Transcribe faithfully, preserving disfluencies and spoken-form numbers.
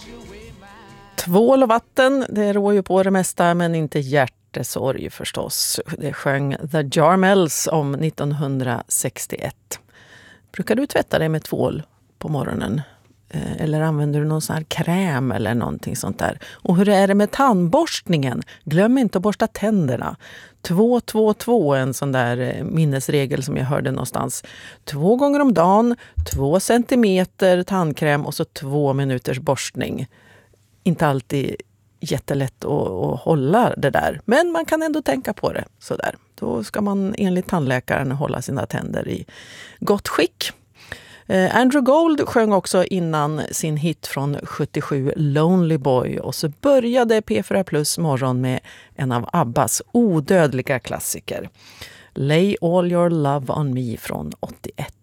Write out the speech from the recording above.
Tvål och vatten, det rår ju på det mesta, men inte hjärtesorg förstås. Det sjöng The Jarmels om nittonhundrasextioett. Brukar du tvätta dig med tvål på morgonen? Eller använder du någon sån här kräm eller någonting sånt där? Och hur är det med tandborstningen? Glöm inte att borsta tänderna. Två, två, två, en sån där minnesregel som jag hörde någonstans. Två gånger om dagen, två centimeter tandkräm och så två minuters borstning. Inte alltid jättelätt att, att hålla det där. Men man kan ändå tänka på det sådär. Då ska man enligt tandläkaren hålla sina tänder i gott skick. Andrew Gold sjöng också innan sin hit från sjuttiosju Lonely Boy, och så började P fyra Plus morgon med en av Abbas odödliga klassiker, Lay All Your Love On Me från åttioett.